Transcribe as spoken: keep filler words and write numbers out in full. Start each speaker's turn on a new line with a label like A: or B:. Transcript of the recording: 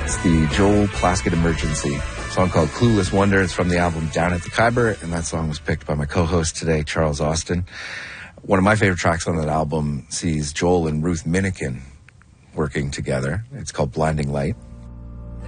A: It's the Joel Plaskett Emergency, a song called Clueless Wonder. It's from the album Down at the Khyber, and that song was picked by my co-host today, Charles Austin. One of my favorite tracks on that album sees Joel and Ruth Minikin working together. It's called Blinding Light.